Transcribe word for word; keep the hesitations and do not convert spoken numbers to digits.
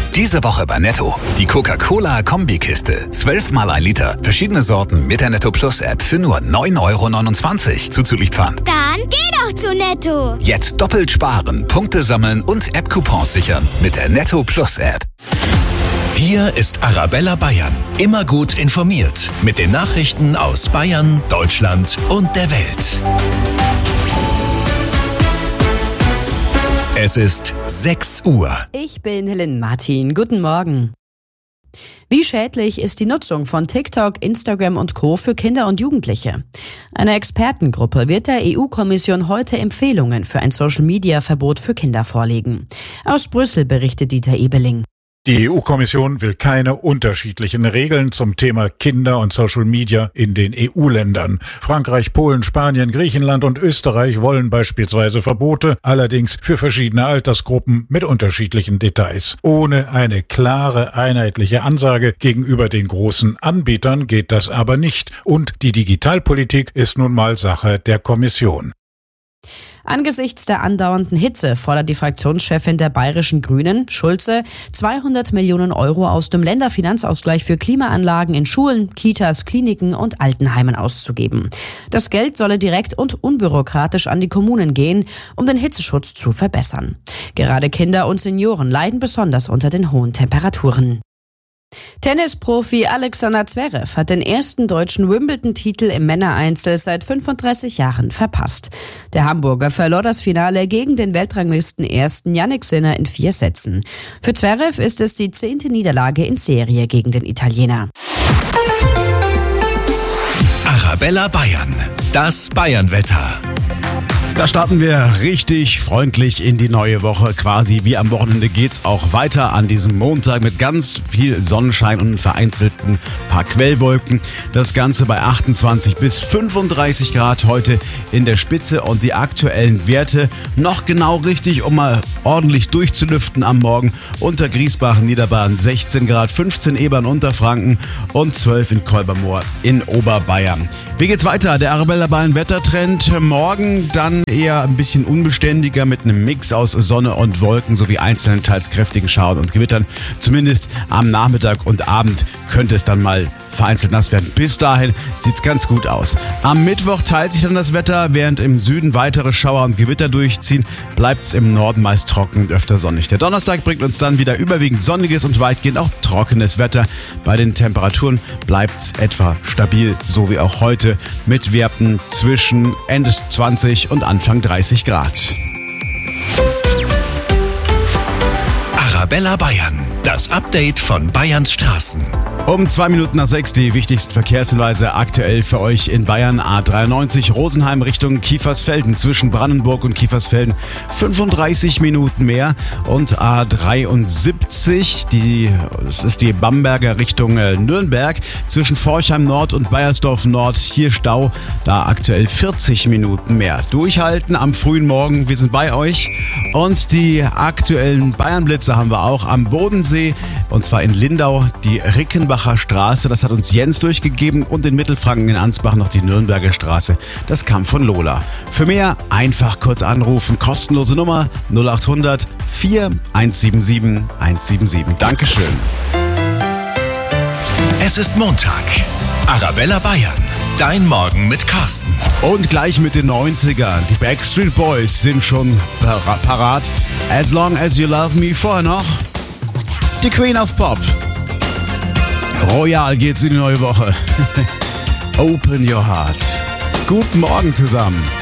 Diese Woche bei Netto. Die Coca-Cola Kombikiste. zwölf mal ein Liter. Verschiedene Sorten mit der Netto Plus App für nur neun Euro neunundzwanzig. Zuzüglich Pfand. Dann geh doch zu Netto. Jetzt doppelt sparen, Punkte sammeln und App-Coupons sichern mit der Netto Plus App. Hier ist Arabella Bayern. Immer gut informiert mit den Nachrichten aus Bayern, Deutschland und der Welt. Es ist sechs Uhr. Ich bin Helen Martin. Guten Morgen. Wie schädlich ist die Nutzung von TikTok, Instagram und Co. für Kinder und Jugendliche? Eine Expertengruppe wird der E U-Kommission heute Empfehlungen für ein Social-Media-Verbot für Kinder vorlegen. Aus Brüssel berichtet Dieter Ebeling. Die E U-Kommission will keine unterschiedlichen Regeln zum Thema Kinder und Social Media in den E U-Ländern. Frankreich, Polen, Spanien, Griechenland und Österreich wollen beispielsweise Verbote, allerdings für verschiedene Altersgruppen mit unterschiedlichen Details. Ohne eine klare, einheitliche Ansage gegenüber den großen Anbietern geht das aber nicht. Und die Digitalpolitik ist nun mal Sache der Kommission. Angesichts der andauernden Hitze fordert die Fraktionschefin der bayerischen Grünen, Schulze, zweihundert Millionen Euro aus dem Länderfinanzausgleich für Klimaanlagen in Schulen, Kitas, Kliniken und Altenheimen auszugeben. Das Geld solle direkt und unbürokratisch an die Kommunen gehen, um den Hitzeschutz zu verbessern. Gerade Kinder und Senioren leiden besonders unter den hohen Temperaturen. Tennisprofi Alexander Zverev hat den ersten deutschen Wimbledon-Titel im Männereinzel seit fünfunddreißig Jahren verpasst. Der Hamburger verlor das Finale gegen den Weltranglisten-Ersten Jannik Sinner in vier Sätzen. Für Zverev ist es die zehnte Niederlage in Serie gegen den Italiener. Arabella Bayern. Das Bayern-Wetter. Da starten wir richtig freundlich in die neue Woche. Quasi wie am Wochenende geht's auch weiter an diesem Montag mit ganz viel Sonnenschein und vereinzelten paar Quellwolken. Das Ganze bei achtundzwanzig bis fünfunddreißig Grad heute in der Spitze und die aktuellen Werte noch genau richtig, um mal ordentlich durchzulüften am Morgen. Unter Griesbach, Niederbayern sechzehn Grad, fünfzehn Ebern, Unterfranken und zwölf in Kolbermoor in Oberbayern. Wie geht's weiter? Der Arabella Bayern Wettertrend. Morgen dann eher ein bisschen unbeständiger mit einem Mix aus Sonne und Wolken sowie einzelnen teils kräftigen Schauern und Gewittern. Zumindest am Nachmittag und Abend könnte es dann mal vereinzelt nass werden. Bis dahin sieht's ganz gut aus. Am Mittwoch teilt sich dann das Wetter, während im Süden weitere Schauer und Gewitter durchziehen, bleibt's im Norden meist trocken und öfter sonnig. Der Donnerstag bringt uns dann wieder überwiegend sonniges und weitgehend auch trockenes Wetter. Bei den Temperaturen bleibt's etwa stabil, so wie auch heute, mit Werten zwischen Ende zwanzig und Anfang dreißig Grad. Arabella Bayern. Das Update von Bayerns Straßen. Um zwei Minuten nach sechs die wichtigsten Verkehrshinweise aktuell für euch in Bayern. A dreiundneunzig Rosenheim Richtung Kiefersfelden zwischen Brandenburg und Kiefersfelden fünfunddreißig Minuten mehr. Und A dreiundsiebzig, die, das ist die Bamberger Richtung Nürnberg zwischen Forchheim Nord und Baiersdorf Nord. Hier Stau, da aktuell vierzig Minuten mehr. Durchhalten am frühen Morgen, wir sind bei euch. Und die aktuellen Bayernblitze haben wir auch am Bodensee und zwar in Lindau, die Rickenbacher Straße, das hat uns Jens durchgegeben und in Mittelfranken in Ansbach noch die Nürnberger Straße, das kam von Lola. Für mehr einfach kurz anrufen, kostenlose Nummer null acht hundert vier eins sieben sieben eins sieben sieben. Dankeschön. Es ist Montag. Arabella Bayern. Dein Morgen mit Carsten. Und gleich mit den neunzigern. Die Backstreet Boys sind schon par- parat. As Long As You Love Me. Vorher noch die Queen of Pop. Royal geht's in die neue Woche. Open Your Heart. Guten Morgen zusammen.